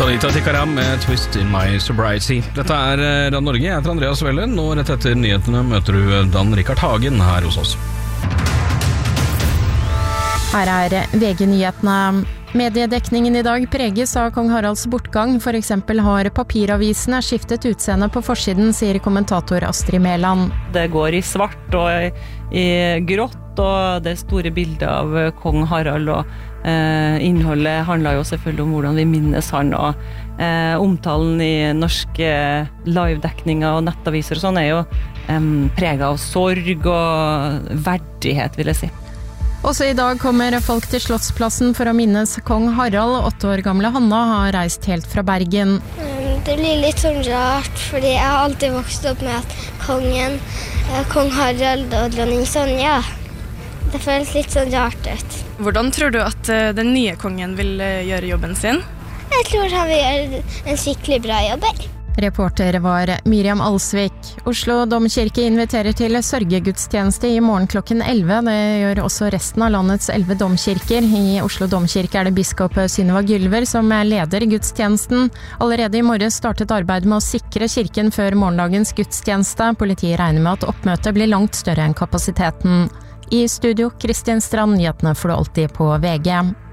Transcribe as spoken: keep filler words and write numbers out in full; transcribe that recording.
Anita Tikaram med Twist in My Sobriety. Dette er Radio Norge, jeg heter Andreas Welle. Nå rett etter nyhetene møter du Dan Rikard Hagen her hos oss. Her er V G-nyhetene. Mediedekningen i dag preges av kong Haralds bortgang. For eksempel har papiravisene skiftet utseende på forsiden, sier kommentator Astrid Mæland. Det går i svart og i grått, og det store bildet av kong Harald, og eh, innholdet handler jo selvfølgelig om hvordan vi minnes han, og eh, omtalen i norske live-dekninger og nettaviser og sånn er jo eh, preget av sorg og verdighet, vil jeg si. Også i dag kommer folk til Slottsplassen for å minnes kong Harald. Åtte år gamle Hanna har reist helt fra Bergen. Det blir litt sånn rart, fordi jeg har alltid vokst opp med at kongen, kong Harald og dronning Sonja, det føles litt sånn rart ut. Hvordan tror du at den nye kongen vil gjøre jobben sin? Jeg tror han vil gjøre en skikkelig bra jobb. Reporter var Miriam Alsvik. Oslo Domkirke inviterer til sørgegudstjeneste i morgen klokken elleve. Det gjør også resten av landets elleve domkirker. I Oslo Domkirke er det biskop Synnøve Gylver som leder gudstjenesten. Allerede i morges startet arbeidet med å sikre kirken før morgendagens gudstjeneste. Politiet regner med at oppmøtet blir langt større enn kapasiteten. I studio, Kristin Strand, nyhetene får du alltid på V G.